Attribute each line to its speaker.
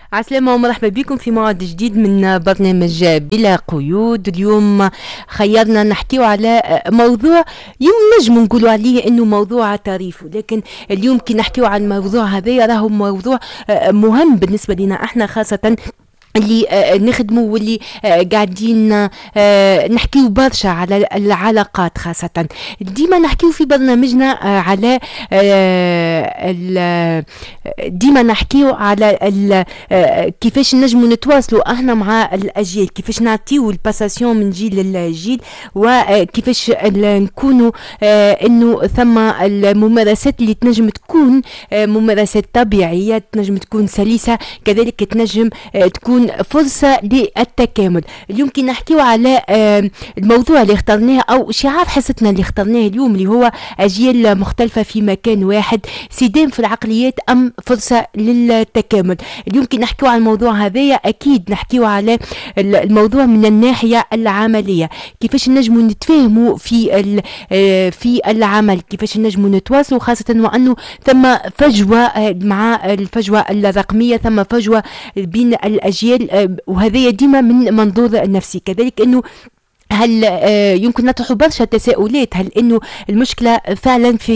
Speaker 1: عسلامة ومرحبا بكم في موعد جديد من برنامج بلا قيود. اليوم خيرنا نحكيو على موضوع نجم نقولوا عليه انه موضوع طريف، لكن اليوم كي نحكيو عن الموضوع هذا راهو موضوع مهم بالنسبة لنا احنا، خاصة اللي نخدموا واللي قاعدين نحكيو برشا على العلاقات. خاصة ديما نحكيو في برنامجنا على ديما نحكيو على كيفاش نجموا نتواصلوا احنا مع الاجيال، كيفاش نعطيو الباساسيون من جيل للجيل، وكيفاش نكونوا انه ثم الممارسات اللي تنجم تكون ممارسات طبيعية، تنجم تكون سلسة، كذلك تنجم تكون فرصة للتكامل. اليوم كي نحكيو على الموضوع اللي اخترناه او شعار حصتنا اللي اخترناه اليوم، اللي هو اجيال مختلفة في مكان واحد، صدام في العقليات ام فرصة للتكامل. اليوم كي نحكيو على الموضوع هذايا اكيد نحكيو على الموضوع من الناحية العملية، كيفاش نجموا نتفاهموا في العمل، كيفاش نجموا نتواصلوا، خاصة وانه ثم فجوة مع الفجوة الرقمية، ثم فجوة بين الأجيال، وهذا ديما من منظور نفسي. كذلك أنه هل يمكن نطرح برشا تساؤلات، هل أنه المشكلة فعلا في